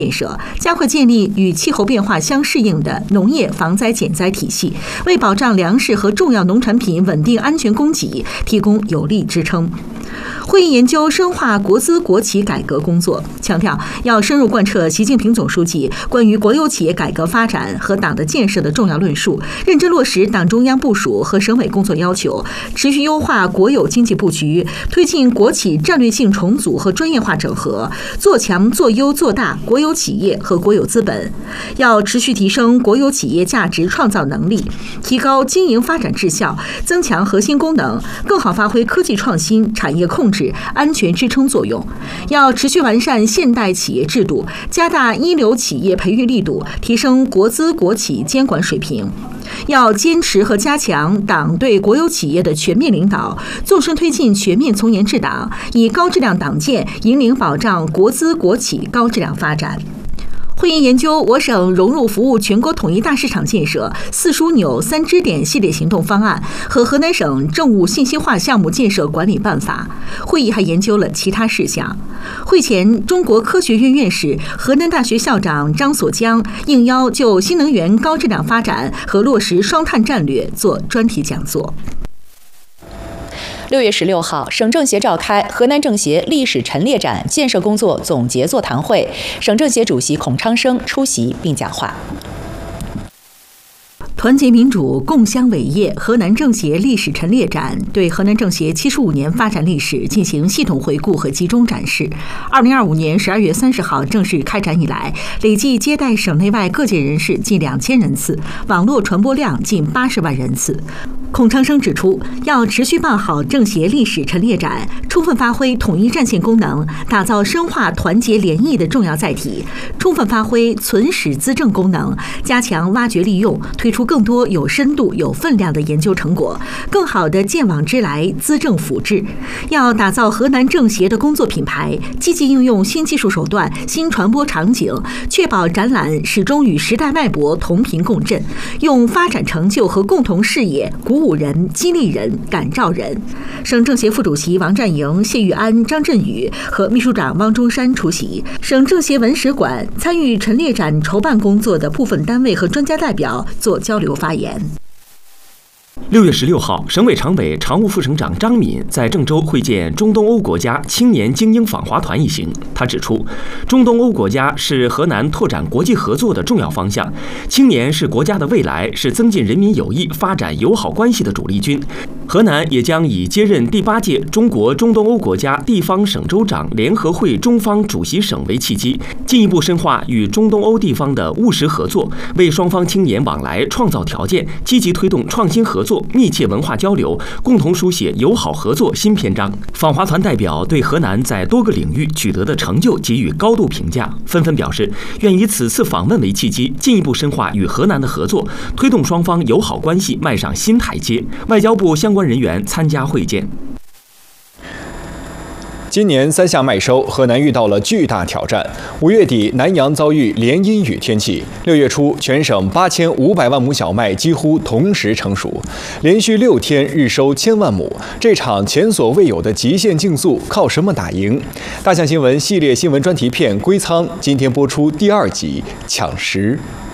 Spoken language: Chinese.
建设，加快建立与气候变化相适应的农业防灾减灾体系，为保障粮食和重要农产品稳定安全供给提供有力支撑。会议研究深化国资国企改革工作，强调要深入贯彻习近平总书记关于国有企业改革发展和党的建设的重要论述，认真落实党中央部署和省委工作要求，持续优化国有经济布局，推进国企战略性重组和专业化整合，做强做优做大国有企业和国有资本。要持续提升国有企业价值创造能力，提高经营发展质效，增强核心功能，更好发挥科技创新、产业控制、安全支撑作用。要持续完善现代企业制度，加大一流企业培育力度，提升国资国企监管水平。要坚持和加强党对国有企业的全面领导，纵深推进全面从严治党，以高质量党建引领保障国资国企高质量发展。会议研究我省融入服务全国统一大市场建设4枢纽3支点系列行动方案和河南省政务信息化项目建设管理办法。会议还研究了其他事项。会前，中国科学院院士、河南大学校长张所江应邀就新能源高质量发展和落实双碳战略做专题讲座。 6月16号，省政协召开河南政协历史陈列展建设工作总结座谈会，省政协主席孔昌生出席并讲话。 团结民主，共襄伟业河南政协历史陈列展对河南政协75年发展历史进行系统回顾和集中展示。2025年12月30号正式开展以来，累计接待省内外各界人士近2000人次，网络传播量近80万人次。孔昌生指出，要持续办好政协历史陈列展，充分发挥统一战线功能，打造深化团结联谊的重要载体，充分发挥存史资政功能，加强挖掘利用，推出更多有深度、有分量的研究成果，更好地见往知来，资政辅治。要打造河南政协的工作品牌，积极应用新技术手段、新传播场景，确保展览始终与时代脉搏同频共振，用发展成就和共同事业鼓舞人、激励人、感召人。省政协副主席王占营、谢玉安、张振宇和秘书长汪中山出席。省政协文史馆参与陈列展筹办工作的部分单位和专家代表做交流发言。 6月16号，省委常委、常务副省长张敏在郑州会见中东欧国家青年精英访华团一行。他指出，中东欧国家是河南拓展国际合作的重要方向，青年是国家的未来，是增进人民友谊、发展友好关系的主力军。河南也将以接任第8届中国中东欧国家地方省州长联合会中方主席省为契机，进一步深化与中东欧地方的务实合作，为双方青年往来创造条件，积极推动创新合作、密切文化交流，共同书写友好合作新篇章。访华团代表对河南在多个领域取得的成就给予高度评价，纷纷表示愿以此次访问为契机，进一步深化与河南的合作，推动双方友好关系迈上新台阶。外交部相关人员参加会见。 今年3夏麦收，河南遇到了巨大挑战。5月底，南阳遭遇连阴雨天气；6月初，全省8500万亩小麦几乎同时成熟，连续6天日收1000万亩。这场前所未有的极限竞速，靠什么打赢？大象新闻系列新闻专题片《归仓》今天播出第2集，抢食。